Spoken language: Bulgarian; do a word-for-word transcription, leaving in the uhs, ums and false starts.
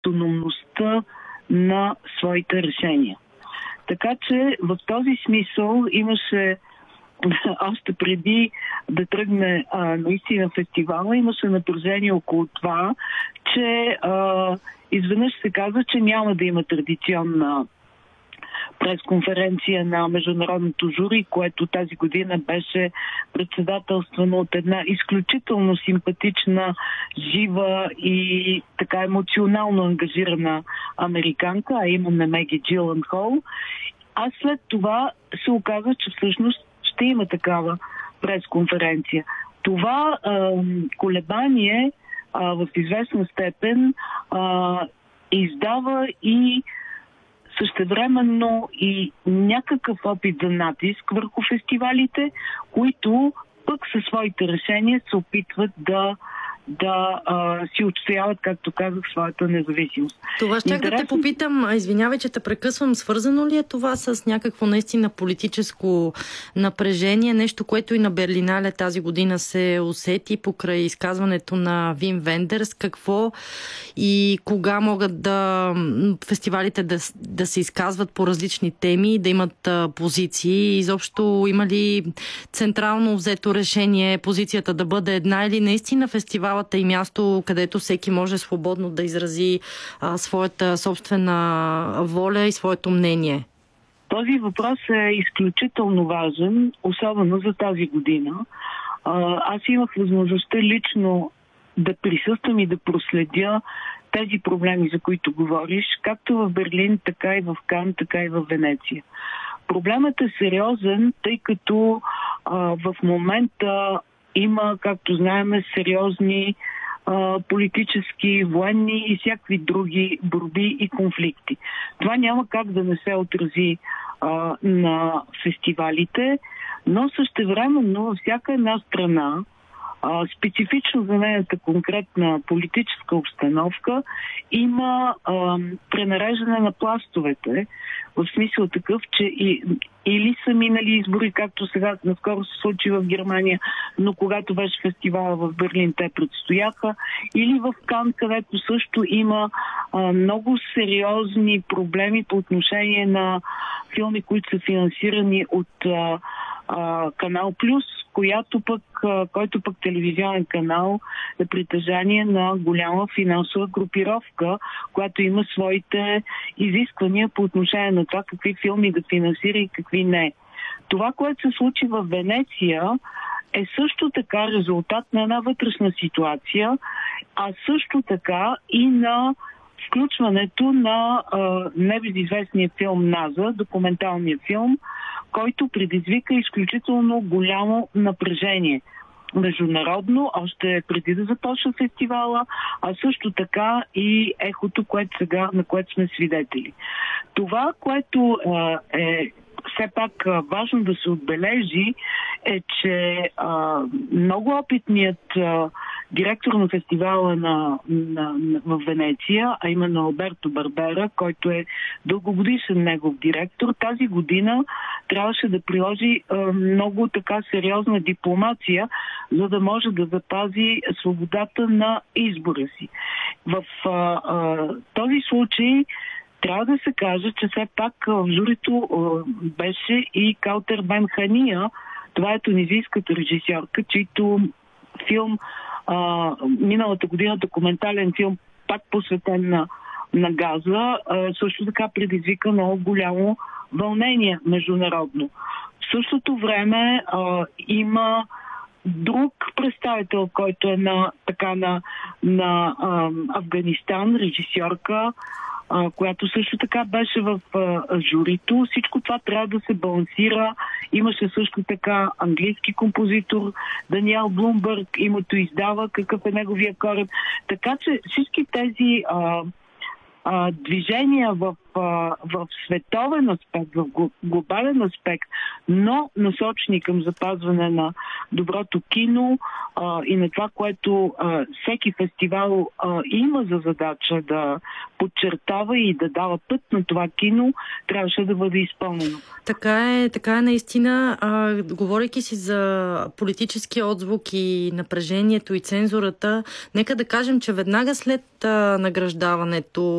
автономността на своите решения. Така че в този смисъл имаше още преди да тръгне а, наистина фестивала, имаше напрежение около това, че а, изведнъж се каза, че няма да има традиционна пресконференция на международното жури, което тази година беше председателствано от една изключително симпатична, жива и така емоционално ангажирана американка, а именно Меги Джилънхол. А след това се оказа, че всъщност ще има такава пресконференция. Това а, колебание а, в известна степен а, издава и същевременно и някакъв опит за натиск върху фестивалите, които пък със своите решения се опитват да да а, си отстояват, както казах, своята независимост. Това ще Интересно... да те попитам, извинявай, че те прекъсвам, свързано ли е това с някакво наистина политическо напрежение, нещо, което и на Берлинале тази година се усети покрай изказването на Вим Вендерс, какво и кога могат да фестивалите да, да се изказват по различни теми, да имат а, позиции, изобщо има ли централно взето решение позицията да бъде една или наистина фестивал и място, където всеки може свободно да изрази а, своята собствена воля и своето мнение? Този въпрос е изключително важен, особено за тази година. А, аз имах възможността лично да присъствам и да проследя тези проблеми, за които говориш, както в Берлин, така и в Кан, така и в Венеция. Проблемът е сериозен, тъй като а, в момента има, както знаем, сериозни а, политически, военни и всякакви други борби и конфликти. Това няма как да не се отрази а, на фестивалите, но същевременно във всяка една страна, а, специфично за нейната конкретна политическа обстановка, има а, пренареждане на пластовете, в смисъл такъв, че и, или са минали избори, както сега наскоро се случи в Германия, но когато беше фестивала в Берлин, те предстояха, или в Кан, където също има а, много сериозни проблеми по отношение на филми, които са финансирани от а, а, Канал Плюс, която пък, който пък телевизионен канал е притежание на голяма финансова групировка, която има своите изисквания по отношение на това какви филми да финансира и какви не. Това, което се случи в Венеция, е също така резултат на една вътрешна ситуация, а също така и на включването на а, небезизвестния филм Наза, документалния филм, който предизвика изключително голямо напрежение. Международно, още преди да започна фестивала, а също така и ехото, което сега, на което сме свидетели. Това, което а, е все пак а, важно да се отбележи, е, че а, много опитният а, директор на фестивала на, на, на, в Венеция, а именно Алберто Барбера, който е дългогодишен негов директор, тази година трябваше да приложи а, много така сериозна дипломация, за да може да запази свободата на избора си. В а, а, този случай трябва да се каже, че все пак в журито а, беше и Каутер Бен Хания. Това е тунизийската режисьорка, чийто филм а, миналата година, документален филм, пак посветен на, на газа, а, също така предизвика много голямо вълнение международно. В същото време а, има друг представител, който е на, така, на, на а, Афганистан, режисьорка, а, която също така беше в а, журито. Всичко това трябва да се балансира. Имаше също така английски композитор Даниел Блумбърг, името издава какъв е неговия корен. Така че всички тези а, а, движения в, а, в световен аспект, в глобален аспект, но насочени към запазване на доброто кино а, и на това, което а, всеки фестивал а, има за задача да подчертава и да дава път на това кино, трябваше да бъде изпълнено. Така е, така е наистина. А, говорейки си за политически отзвук и напрежението и цензурата, нека да кажем, че веднага след а, награждаването